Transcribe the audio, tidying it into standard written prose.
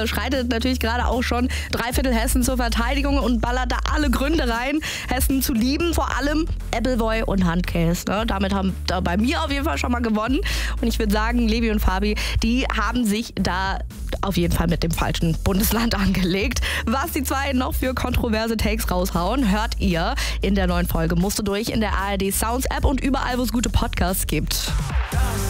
schreitet natürlich gerade auch schon 3/4 Hessen zur Verteidigung und ballert da alle Gründe rein, Hessen zu lieben. Vor allem Appleboy und Handcase. Ne? Damit haben da bei mir auf jeden Fall schon mal gewonnen. Und ich würde sagen, Levi und Fabi, die haben sich da auf jeden Fall mit dem falschen Bundesland angelegt. Was die zwei noch für kontroverse Takes raushauen, hört ihr in der neuen Folge Musst du durch in der ARD Sounds App und überall, wo es gute Podcasts gibt.